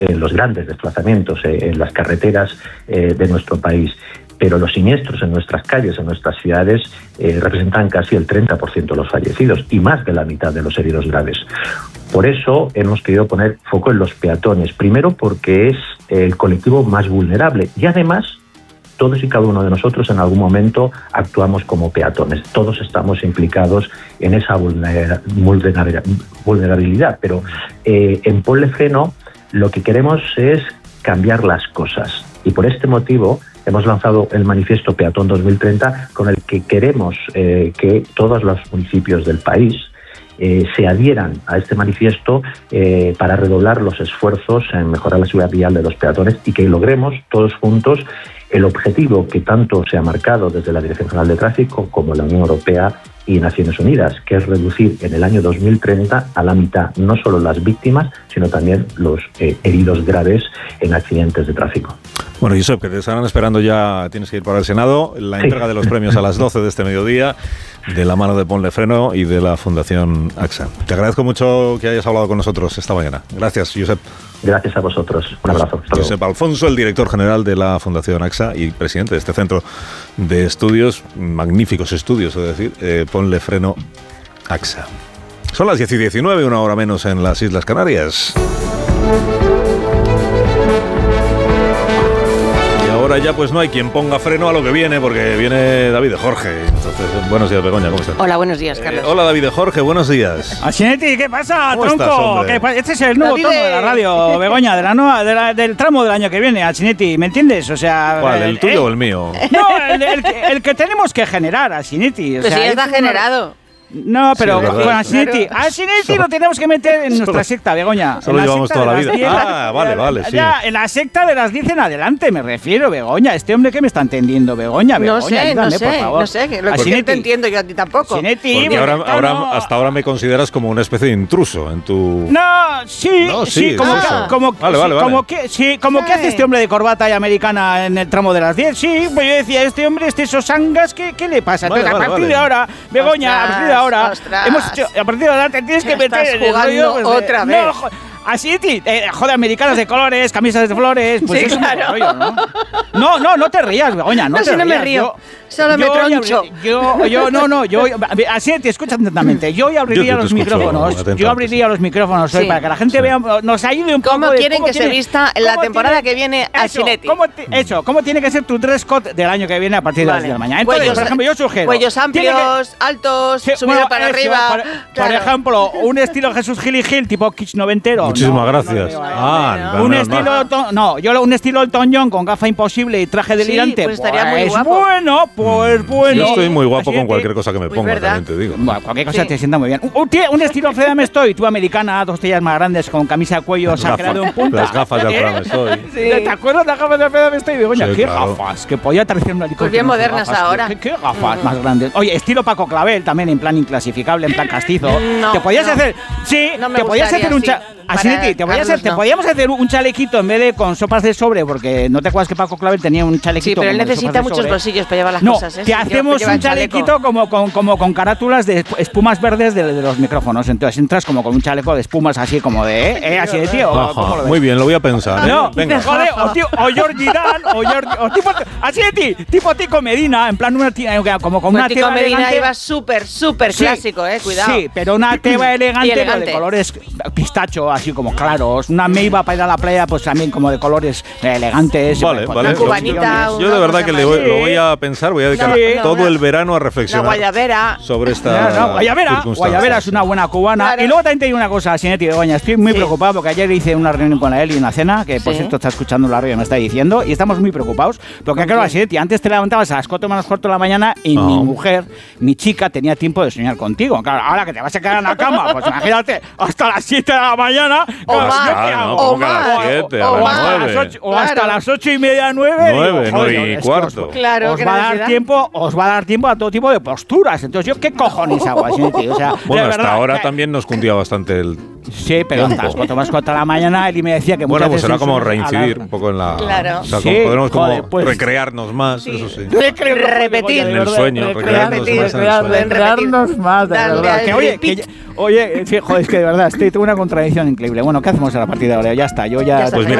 los grandes desplazamientos en las carreteras de nuestro país. Pero los siniestros en nuestras calles, en nuestras ciudades, representan casi el 30% de los fallecidos y más de la mitad de los heridos graves. Por eso hemos querido poner foco en los peatones. Primero porque es el colectivo más vulnerable y además todos y cada uno de nosotros en algún momento actuamos como peatones. Todos estamos implicados en esa vulnerabilidad. Pero en Ponle Freno lo que queremos es cambiar las cosas. Y por este motivo hemos lanzado el manifiesto Peatón 2030, con el que queremos que todos los municipios del país se adhieran a este manifiesto para redoblar los esfuerzos en mejorar la seguridad vial de los peatones y que logremos todos juntos el objetivo que tanto se ha marcado desde la Dirección General de Tráfico como la Unión Europea y Naciones Unidas, que es reducir en el año 2030 a la mitad no solo las víctimas, sino también los heridos graves en accidentes de tráfico. Bueno, Josep, que te estarán esperando ya, tienes que ir para el Senado, la entrega de los premios a las 12 de este mediodía, de la mano de Ponle Freno y de la Fundación AXA. Te agradezco mucho que hayas hablado con nosotros esta mañana. Gracias, Josep. Gracias a vosotros. Un abrazo. Josep Alfonso, el director general de la Fundación AXA y presidente de este centro de estudios, magníficos estudios, es decir, Ponle Freno AXA. Son las 10:19, una hora menos en las Islas Canarias. Ahora ya pues no hay quien ponga freno a lo que viene, porque viene David de Jorge. Entonces, buenos días, Begoña, ¿cómo estás? Hola, buenos días, Carlos. Hola, David de Jorge, buenos días. Asinetti, ¿qué pasa, ¿Cómo tronco? estás, Este es el nuevo David, tono de la radio, Begoña, del tramo del año que viene, Asinetti, ¿me entiendes? O sea, ¿Cuál, el tuyo o el mío? No, el que tenemos que generar, Asinetti. Pues sí, ya está generado. No, pero Sí, con Asinetti. Asinetti lo tenemos que meter en nuestra secta, Begoña. Solo llevamos toda la vida. Vale, sí. Ya, en la secta de las 10 en adelante, me refiero, Begoña. Este hombre que me está entendiendo, Begoña. No Begoña, sé, ayúdame, por favor. no sé. Lo que te entiendo yo a ti tampoco. Asinetti, Porque hasta ahora me consideras como una especie de intruso en tu... No, sí, como que hace este hombre de corbata y americana en el tramo de las 10. Sí, pues yo decía, este hombre, esos sangas, ¿qué le pasa? Vale, Entonces, a partir de ahora, Begoña, a partir de ahora, a partir de ahora te tienes que meter en el rollo, pues, otra vez. Así, joder, americanas de colores, camisas de flores, pues sí, eso claro. es un rollo, ¿no? No te rías, Begoña, no te rías. No me río, solo me troncho. Así te escucha atentamente. Yo abriría los micrófonos. Yo abriría los micrófonos hoy para que la gente vea, nos ayude un poco. ¿Cómo quieren que se vista en la temporada que viene Asinetti? ¿Cómo tiene que ser tu dress code del año que viene a partir de las 10 de la mañana? Entonces, por ejemplo, yo sugiero cuellos amplios, altos, subido para arriba. Por ejemplo, un estilo Jesús Gil y Gil, tipo kitsch noventero. Muchísimas gracias. Un estilo Elton John con gafa imposible y traje delirante. Pues estaría muy guapo. Bueno. Yo estoy muy guapo con cualquier cosa que me ponga, también te digo. Bueno, cualquier cosa te sienta muy bien. Un estilo Alfredo Amestoy, tú americana, 2 tallas más grandes, con camisa de cuello sacrado en punta. Las gafas de Alfredo Amestoy. ¿Te acuerdas de las gafas de Alfredo Amestoy? Begoña, Sí, qué claro. gafas, que podía aterrizar un helicóptero. Pues bien modernas ahora. ¿Qué gafas más grandes? Oye, estilo Paco Clavel, también en plan inclasificable, en plan castizo. No, te podías hacer... Sí, no me te podías gustaría hacer un... así, te podíamos hacer un chalequito en vez de con sopas de sobre, porque no te acuerdas que Paco Clavel tenía un chalequito. Sí, pero él como de necesita sopas de muchos sobre. bolsillos para llevar las No, cosas. te hacemos un chalequito como con carátulas de espumas verdes de los micrófonos. Entonces entras como con un chaleco de espumas así como de... así de tío. ¿Cómo lo ves? Muy bien, lo voy a pensar. No, Venga. joder, o Georgie Dan, o tipo, así de ti, tipo Tico Medina, en plan una tía, como con una Tico teba Medina elegante. iba súper clásico, cuidado. Sí, pero una teba elegante, pero elegante. de colores pistacho, así como claros. Una meiva para ir a la playa, pues también como de colores elegantes. Vale. Una cubanita, Yo de verdad que lo voy a pensar, voy a dedicar todo el verano a reflexionar. Una guayabera. Sobre esta Guayabera es una buena cubana. Claro. Y luego también te digo una cosa, Asinetti Begoña, estoy muy preocupado porque ayer hice una reunión con la Eli, una cena, que por cierto está escuchando la radio y me está diciendo, y estamos muy preocados, porque claro, Asinetti, antes te levantabas a las 4 menos cuarto de la mañana y mi mujer, mi chica, tenía tiempo de soñar contigo. Claro, ahora que te vas a quedar en la cama, pues imagínate, hasta las 7 de la mañana, O hasta las 8 y media, 9. 9 y cuarto. Claro, os va a dar tiempo a todo tipo de posturas. Entonces, ¿yo qué cojones hago, Asinetti? O sea, Bueno, de hasta verdad, ahora también nos cundía bastante el Sí, pero a las 4 de la mañana Eli me decía que bueno, muchas pues veces será como a la- reincidir un poco en la... Claro. O sea, Sí, podremos como joder, pues- recrearnos más, eso sí. Repetir. En el sueño, recrearnos más en el sueño. Recrearnos más, de Darle verdad. al Que, oye, repeat. sí, joder, es que de verdad, tengo una contradicción increíble. Bueno, ¿qué hacemos a la partida de ahora? Ya está, yo ya... Ya está. Pues mira,